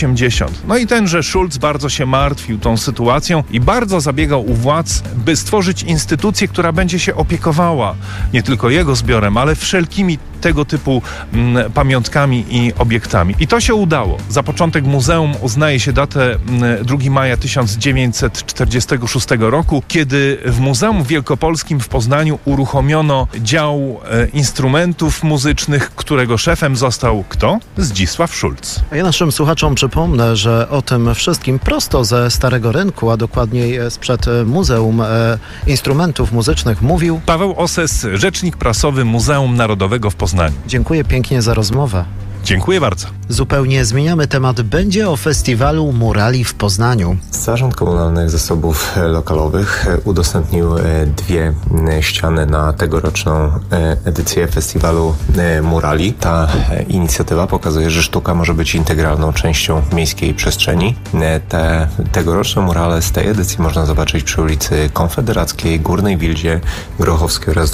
80. No i tenże Schulz bardzo się martwił tą sytuacją i bardzo zabiegał u władz, by stworzyć instytucję, która będzie się opiekowała nie tylko jego zbiorem, ale wszelkimi tego typu pamiątkami i obiektami. I to się udało. Za początek muzeum uznaje się datę 2 maja 1946 roku, kiedy w Muzeum Wielkopolskim w Poznaniu uruchomiono dział instrumentów muzycznych, którego szefem został kto? Zdzisław Schulz. A ja naszym słuchaczom przypomnę, że o tym wszystkim prosto ze Starego Rynku, a dokładniej sprzed Muzeum Instrumentów Muzycznych mówił Paweł Oses, rzecznik prasowy Muzeum Narodowego w Poznaniu. Dziękuję pięknie za rozmowę. Dziękuję bardzo. Zupełnie zmieniamy temat. Będzie o festiwalu murali w Poznaniu. Zarząd Komunalnych Zasobów Lokalowych udostępnił 2 ściany na tegoroczną edycję festiwalu murali. Ta inicjatywa pokazuje, że sztuka może być integralną częścią miejskiej przestrzeni. Te tegoroczne murale z tej edycji można zobaczyć przy ulicy Konfederackiej, Górnej Wildzie, Grochowskiej oraz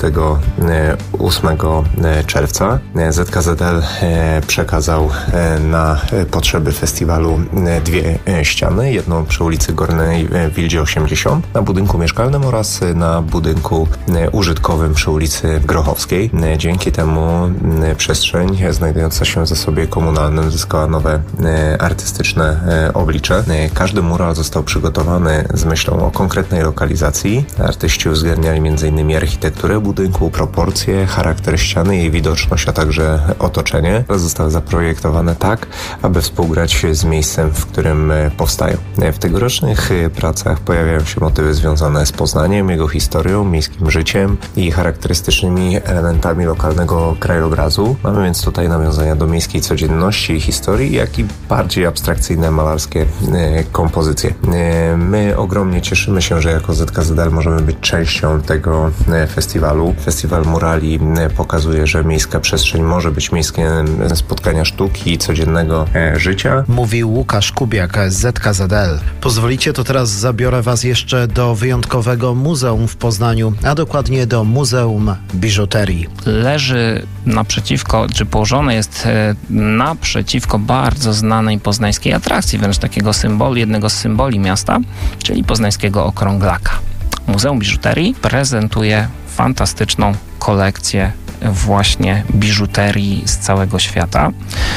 28 czerwca. ZKZL przekazał na potrzeby festiwalu 2 ściany. Jedną przy ulicy Górnej Wildzie 80 na budynku mieszkalnym oraz na budynku użytkowym przy ulicy Grochowskiej. Dzięki temu przestrzeń znajdująca się w zasobie komunalnym zyskała nowe artystyczne oblicze. Każdy mural został przygotowany z myślą o konkretnej lokalizacji. Artyści uwzględniali m.in. architekturę budynku, proporcje, charakter ściany, jej widoczność, a także otoczenie. Zostały zaprojektowane tak, aby współgrać z miejscem, w którym powstają. W tegorocznych pracach pojawiają się motywy związane z Poznaniem, jego historią, miejskim życiem i charakterystycznymi elementami lokalnego krajobrazu. Mamy więc tutaj nawiązania do miejskiej codzienności i historii, jak i bardziej abstrakcyjne malarskie kompozycje. My ogromnie cieszymy się, że jako ZKZL możemy być częścią tego festiwalu. Festiwal Murali pokazuje, że miejska przestrzeń może być miejscem spotkania sztuki i codziennego życia. Mówił Łukasz Kubiak z ZKZL. Pozwolicie, to teraz zabiorę Was jeszcze do wyjątkowego muzeum w Poznaniu, a dokładnie do Muzeum Biżuterii. Leży naprzeciwko, czy położone jest naprzeciwko bardzo znanej poznańskiej atrakcji, wręcz takiego symbolu, jednego z symboli miasta, czyli poznańskiego okrąglaka. Muzeum Biżuterii prezentuje fantastyczną kolekcję właśnie biżuterii z całego świata.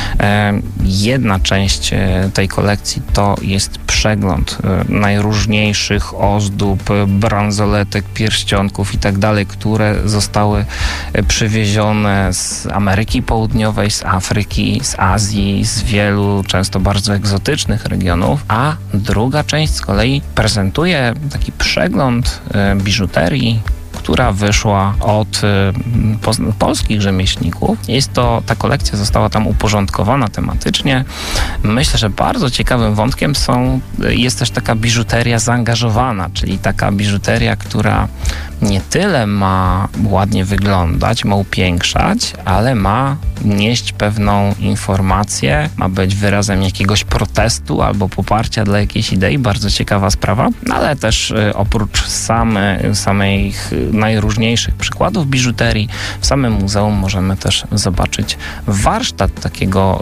Jedna część tej kolekcji to jest przegląd najróżniejszych ozdób, bransoletek, pierścionków i tak dalej, które zostały przywiezione z Ameryki Południowej, z Afryki, z Azji, z wielu często bardzo egzotycznych regionów, a druga część z kolei prezentuje taki przegląd biżuterii, która wyszła od polskich rzemieślników. Ta kolekcja została tam uporządkowana tematycznie. Myślę, że bardzo ciekawym wątkiem jest też taka biżuteria zaangażowana, czyli taka biżuteria, która nie tyle ma ładnie wyglądać, ma upiększać, ale ma nieść pewną informację, ma być wyrazem jakiegoś protestu albo poparcia dla jakiejś idei. Bardzo ciekawa sprawa, ale też oprócz samych najróżniejszych przykładów biżuterii, w samym muzeum możemy też zobaczyć warsztat takiego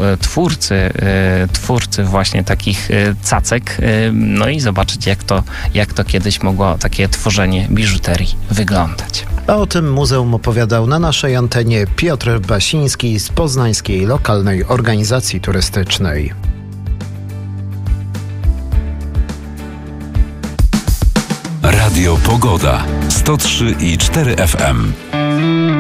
twórcy właśnie takich cacek, no i zobaczyć jak to kiedyś mogło takie tworzenie biżuterii wyglądać. A o tym muzeum opowiadał na naszej antenie Piotr Basiński z Poznańskiej Lokalnej Organizacji Turystycznej. Radio Pogoda 103,4 FM.